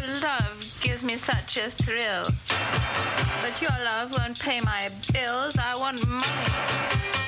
love gives me such a thrill. But your love won't pay my bills. I want money.